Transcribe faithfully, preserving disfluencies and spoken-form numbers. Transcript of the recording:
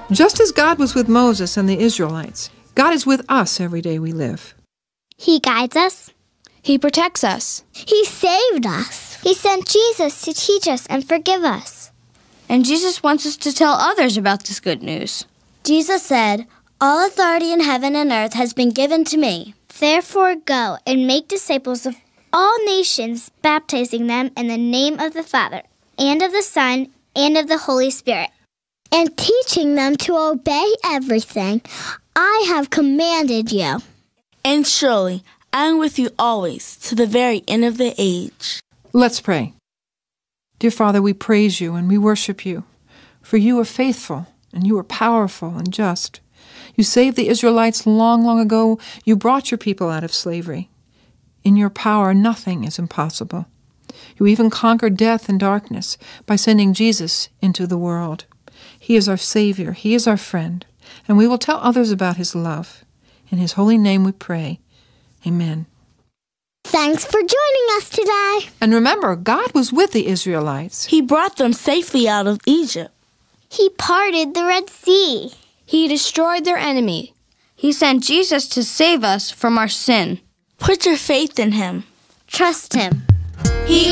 Just as God was with Moses and the Israelites, God is with us every day we live. He guides us. He protects us. He saved us. He sent Jesus to teach us and forgive us. And Jesus wants us to tell others about this good news. Jesus said, "All authority in heaven and earth has been given to me. Therefore go and make disciples of all nations, baptizing them in the name of the Father, and of the Son, and of the Holy Spirit, and teaching them to obey everything I have commanded you. And surely I am with you always, to the very end of the age." Let's pray. Dear Father, we praise you and we worship you, for you are faithful and you are powerful and just. You saved the Israelites long, long ago. You brought your people out of slavery. In your power, nothing is impossible. You even conquered death and darkness by sending Jesus into the world. He is our Savior. He is our friend. And we will tell others about his love. In his holy name we pray. Amen. Thanks for joining us today. And remember, God was with the Israelites. He brought them safely out of Egypt. He parted the Red Sea. He destroyed their enemy. He sent Jesus to save us from our sin. Put your faith in him. Trust him.